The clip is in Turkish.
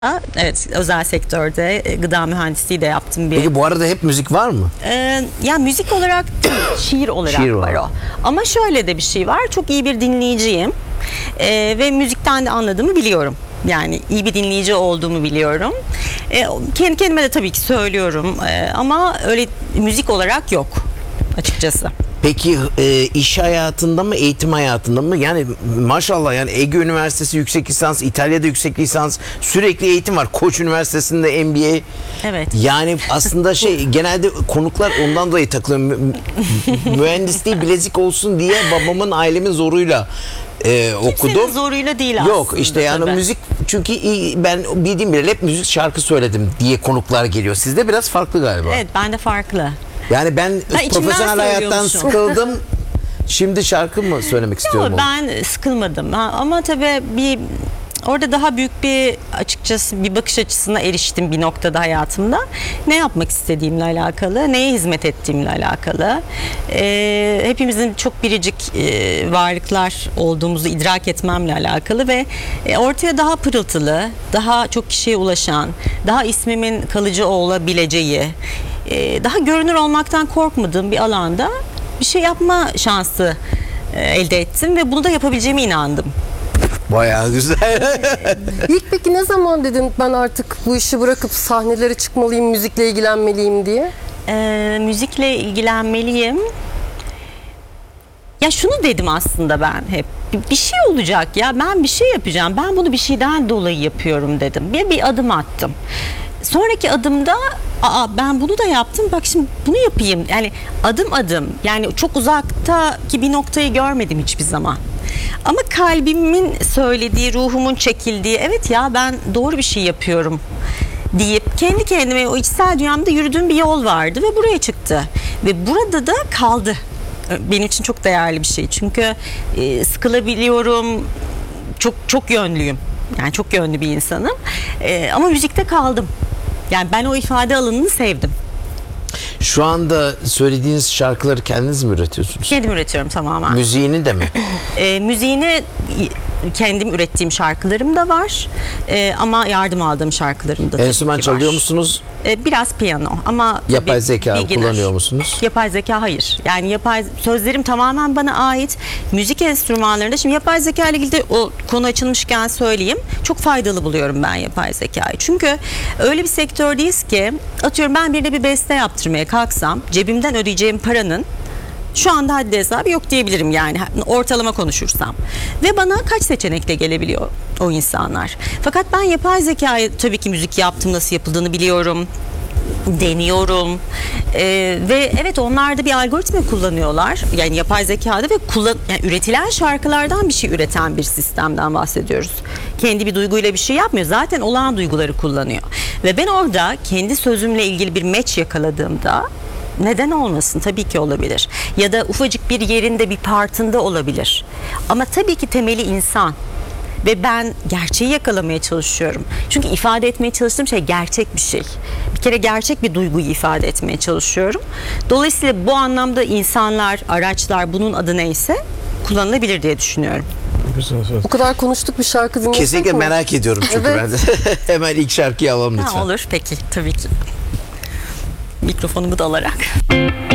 Evet, özel sektörde gıda mühendisliği de yaptım bir. Peki bu arada hep müzik var mı? Ya müzik olarak değil, şiir olarak Şiir var var. o. Ama şöyle de bir şey var. Çok iyi bir dinleyiciyim. Ve müzikten de anladığımı biliyorum. Yani iyi bir dinleyici olduğumu biliyorum. Kendi kendime de tabii ki söylüyorum. Ama öyle müzik olarak yok açıkçası. Peki iş hayatında mı, eğitim hayatında mı? Yani maşallah, yani Ege Üniversitesi yüksek lisans, İtalya'da yüksek lisans, sürekli eğitim var. Koç Üniversitesi'nde MBA. Evet. Yani aslında genelde konuklar ondan dolayı takılıyor. Mühendisliği bilezik olsun diye babamın, ailemin zoruyla okudum. Kimsenin zoruyla değil aslında. Yok işte yani tabii. müzik, çünkü ben bildiğim bile hep müzik, şarkı söyledim diye konuklar geliyor. Sizde biraz farklı galiba. Evet, bende farklı. Yani ben içimden profesyonel hayattan söylüyormuşum. sıkıldım. Şimdi şarkı mı söylemek istiyorum? Yok, ben sıkılmadım. Ama tabii orada daha büyük bir, açıkçası bir bakış açısına eriştim bir noktada hayatımda. Ne yapmak istediğimle alakalı, neye hizmet ettiğimle alakalı. Hepimizin çok biricik varlıklar olduğumuzu idrak etmemle alakalı ve ortaya daha pırıltılı, daha çok kişiye ulaşan, daha ismimin kalıcı olabileceği, daha görünür olmaktan korkmadığım bir alanda bir şey yapma şansı elde ettim ve bunu da yapabileceğime inandım. Bayağı güzel. İlk peki ne zaman dedin ben artık bu işi bırakıp sahnelere çıkmalıyım, müzikle ilgilenmeliyim diye? Müzikle ilgilenmeliyim. Ya şunu dedim aslında ben hep. Bir şey olacak ya, ben bir şey yapacağım. Ben bunu bir şeyden dolayı yapıyorum dedim. Bir adım attım. Sonraki adımda ben bunu da yaptım, bak şimdi bunu yapayım. Yani adım adım, yani çok uzaktaki bir noktayı görmedim hiçbir zaman. Ama kalbimin söylediği, ruhumun çekildiği, evet ya ben doğru bir şey yapıyorum deyip kendi kendime o içsel dünyamda yürüdüğüm bir yol vardı ve buraya çıktı. Ve burada da kaldı. Benim için çok değerli bir şey. Çünkü sıkılabiliyorum, çok yönlüyüm. Yani çok yönlü bir insanım. Ama müzikte kaldım. Yani ben o ifade alanını sevdim. Şu anda söylediğiniz şarkıları kendiniz mi üretiyorsunuz? Kendim üretiyorum tamamen. Müziğini de mi? Müziğini kendim ürettiğim şarkılarım da var. Ama yardım aldığım şarkılarım da tabii Enstrüman ki çalıyor var. musunuz? Biraz piyano ama Yapay zeka beginner. kullanıyor musunuz? Yapay zeka hayır. Yani sözlerim tamamen bana ait. Müzik enstrümanlarında, şimdi yapay zeka ile ilgili de o konu açılmışken söyleyeyim. Çok faydalı buluyorum ben yapay zekayı. Çünkü öyle bir sektördeyiz ki, atıyorum ben birine bir beste yaptırmaya kalksam cebimden ödeyeceğim paranın şu anda haddi hesabı yok diyebilirim, yani ortalama konuşursam. Ve bana kaç seçenekle gelebiliyor o insanlar. Fakat ben yapay zekayı, tabii ki müzik yaptım, nasıl yapıldığını biliyorum. Deniyorum. Ve evet, onlar da bir algoritma kullanıyorlar. Yani yapay zekada ve yani üretilen şarkılardan bir şey üreten bir sistemden bahsediyoruz. Kendi bir duyguyla bir şey yapmıyor. Zaten olağan duyguları kullanıyor. Ve ben orada kendi sözümle ilgili bir match yakaladığımda, neden olmasın? Tabii ki olabilir. Ya da ufacık bir yerinde, bir partında olabilir. Ama tabii ki temeli insan. Ve ben gerçeği yakalamaya çalışıyorum. Çünkü ifade etmeye çalıştığım şey gerçek bir şey. Bir kere gerçek bir duyguyu ifade etmeye çalışıyorum. Dolayısıyla bu anlamda insanlar, araçlar, bunun adı neyse kullanılabilir diye düşünüyorum. Bu kadar konuştuk, bir şarkı dinlesek Kesinlikle mi? merak ediyorum çünkü Evet. ben de. Hemen ilk şarkıyı alalım lütfen. Olur peki, tabii ki. Mikrofonumu da alarak.